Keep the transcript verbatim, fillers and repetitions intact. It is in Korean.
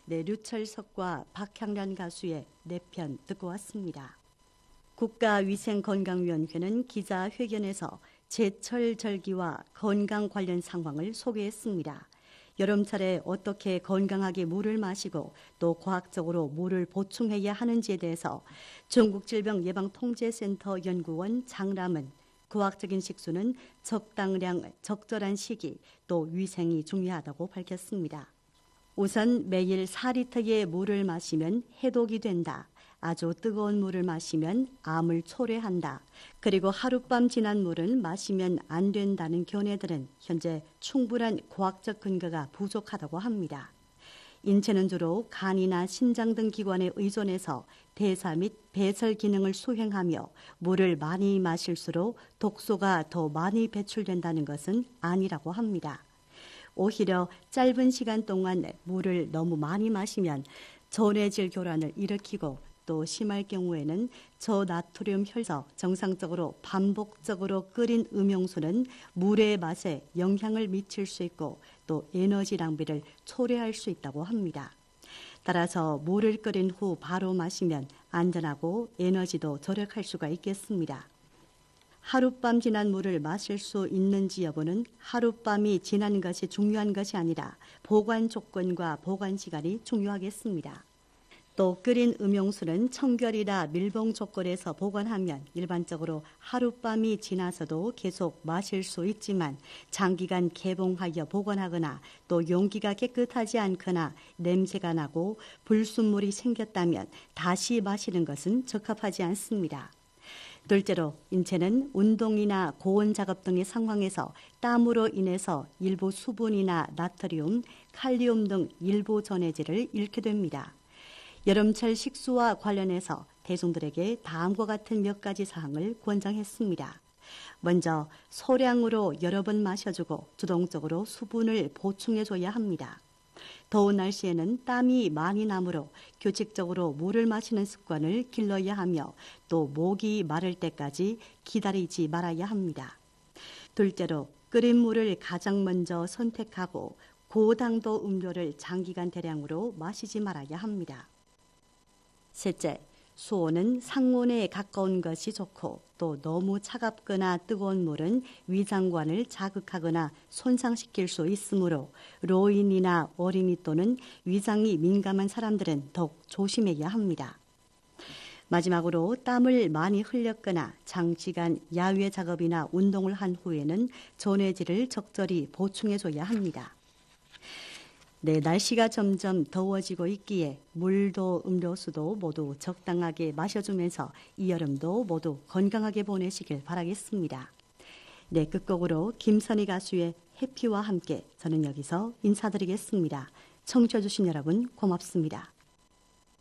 네, 류철석과 박향란 가수의 네 편 듣고 왔습니다. 국가위생건강위원회는 기자회견에서 제철 절기와 건강 관련 상황을 소개했습니다. 여름철에 어떻게 건강하게 물을 마시고 또 과학적으로 물을 보충해야 하는지에 대해서 중국질병예방통제센터 연구원 장람은 과학적인 식수는 적당량, 적절한 시기, 또 위생이 중요하다고 밝혔습니다. 우선 매일 사 리터의 물을 마시면 해독이 된다. 아주 뜨거운 물을 마시면 암을 초래한다. 그리고 하룻밤 지난 물을 마시면 안 된다는 견해들은 현재 충분한 과학적 근거가 부족하다고 합니다. 인체는 주로 간이나 신장 등 기관에 의존해서 대사 및 배설 기능을 수행하며 물을 많이 마실수록 독소가 더 많이 배출된다는 것은 아니라고 합니다. 오히려 짧은 시간 동안 물을 너무 많이 마시면 전해질 교란을 일으키고 또 심할 경우에는 저나트륨 혈서 정상적으로 반복적으로 끓인 음용수는 물의 맛에 영향을 미칠 수 있고 또 에너지 낭비를 초래할 수 있다고 합니다. 따라서 물을 끓인 후 바로 마시면 안전하고 에너지도 절약할 수가 있겠습니다. 하룻밤 지난 물을 마실 수 있는지 여부는 하룻밤이 지난 것이 중요한 것이 아니라 보관 조건과 보관 시간이 중요하겠습니다. 또 끓인 음용수는 청결이나 밀봉 조건에서 보관하면 일반적으로 하룻밤이 지나서도 계속 마실 수 있지만 장기간 개봉하여 보관하거나 또 용기가 깨끗하지 않거나 냄새가 나고 불순물이 생겼다면 다시 마시는 것은 적합하지 않습니다. 둘째로 인체는 운동이나 고온 작업 등의 상황에서 땀으로 인해서 일부 수분이나 나트륨, 칼륨 등 일부 전해질을 잃게 됩니다. 여름철 식수와 관련해서 대중들에게 다음과 같은 몇 가지 사항을 권장했습니다. 먼저 소량으로 여러 번 마셔주고 주동적으로 수분을 보충해줘야 합니다. 더운 날씨에는 땀이 많이 나므로 규칙적으로 물을 마시는 습관을 길러야 하며 또 목이 마를 때까지 기다리지 말아야 합니다. 둘째로 끓인 물을 가장 먼저 선택하고 고당도 음료를 장기간 대량으로 마시지 말아야 합니다. 셋째, 수온은 상온에 가까운 것이 좋고 또 너무 차갑거나 뜨거운 물은 위장관을 자극하거나 손상시킬 수 있으므로 노인이나 어린이 또는 위장이 민감한 사람들은 더욱 조심해야 합니다. 마지막으로 땀을 많이 흘렸거나 장시간 야외 작업이나 운동을 한 후에는 전해질을 적절히 보충해줘야 합니다. 네, 날씨가 점점 더워지고 있기에 물도 음료수도 모두 적당하게 마셔주면서 이 여름도 모두 건강하게 보내시길 바라겠습니다. 네, 끝곡으로 김선희 가수의 해피와 함께 저는 여기서 인사드리겠습니다. 청취해주신 여러분 고맙습니다.